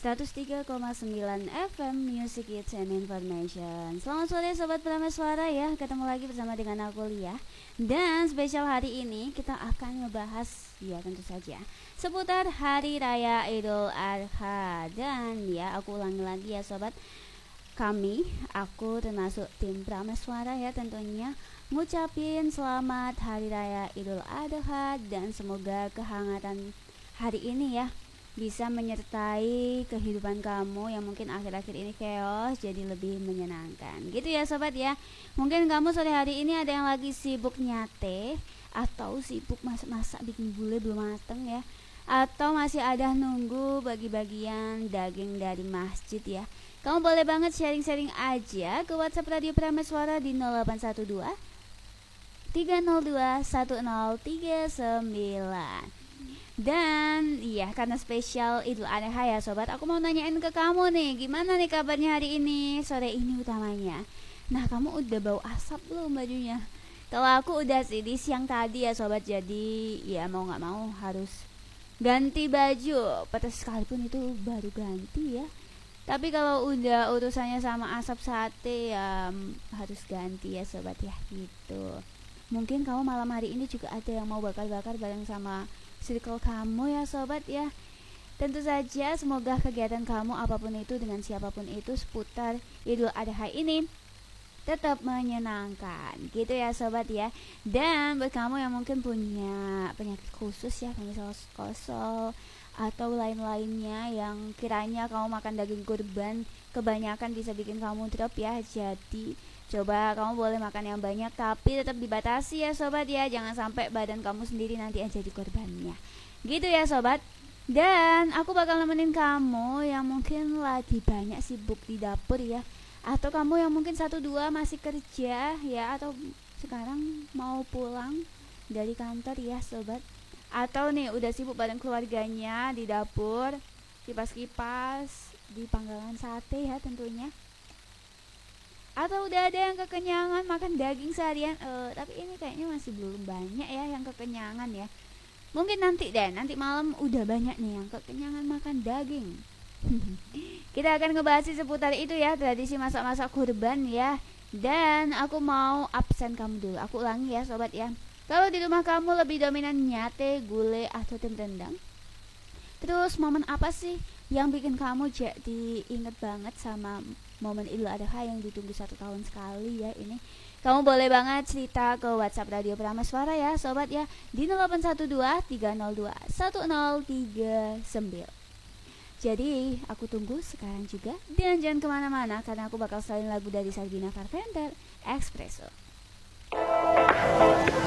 103,9 FM Music Hits and Information. Selamat sore Sobat Prameswara ya. Ketemu lagi bersama dengan aku Lia. Dan spesial hari ini kita akan ngebahas, ya tentu saja, seputar Hari Raya Idul Adha. Dan ya aku ulangi lagi ya Sobat, aku termasuk tim Prameswara ya tentunya, ngucapin selamat Hari Raya Idul Adha. Dan semoga kehangatan hari ini ya bisa menyertai kehidupan kamu yang mungkin akhir-akhir ini chaos jadi lebih menyenangkan gitu ya Sobat ya. Mungkin kamu sore hari ini ada yang lagi sibuk nyate, atau sibuk masak-masak bikin gulai belum mateng ya, atau masih ada nunggu bagi-bagian daging dari masjid ya. Kamu boleh banget sharing-sharing aja ke WhatsApp Radio Prameswara di 0812 302 1039. Dan iya, karena spesial Idul Adha ya Sobat, aku mau nanyain ke kamu nih, gimana nih kabarnya hari ini, sore ini utamanya. Nah, kamu udah bau asap belum bajunya? Kalau aku udah sih di siang tadi ya Sobat, jadi ya mau gak mau harus ganti baju, petas sekalipun itu baru ganti ya. Tapi kalau udah urusannya sama asap sate ya harus ganti ya Sobat ya gitu. Mungkin kamu malam hari ini juga ada yang mau bakar-bakar bareng sama circle kamu ya Sobat ya. Tentu saja semoga kegiatan kamu apapun itu dengan siapapun itu seputar Idul Adha ini tetap menyenangkan gitu ya Sobat ya. Dan buat kamu yang mungkin punya penyakit khusus ya, penyakit kosol atau lain-lainnya yang kiranya kamu makan daging kurban kebanyakan bisa bikin kamu drop ya. Jadi coba kamu boleh makan yang banyak, tapi tetap dibatasi ya Sobat ya. Jangan sampai badan kamu sendiri nanti yang jadi korbannya gitu ya Sobat. Dan aku bakal nemenin kamu yang mungkin lagi banyak sibuk di dapur ya, atau kamu yang mungkin 1-2 masih kerja ya, atau sekarang mau pulang dari kantor ya Sobat, atau nih udah sibuk bareng keluarganya di dapur, kipas-kipas di panggangan sate ya tentunya, atau udah ada yang kekenyangan makan daging seharian. Tapi ini kayaknya masih belum banyak ya yang kekenyangan ya. Mungkin nanti malam udah banyak nih yang kekenyangan makan daging. Kita akan ngebahas seputar itu ya, tradisi masak-masak kurban ya. Dan aku mau absen kamu dulu, aku ulangi ya Sobat ya. Kalau di rumah kamu lebih dominan nyate, gulai, atau tim rendang, terus momen apa sih yang bikin kamu jadi inget banget sama momen Idul Adha yang ditunggu 1 tahun sekali ya ini? Kamu boleh banget cerita ke WhatsApp Radio Prameswara ya Sobat ya, di 0812 302 1039. Jadi aku tunggu sekarang juga. Dan jangan kemana-mana, karena aku bakal selain lagu dari Sabrina Carpenter, Espresso.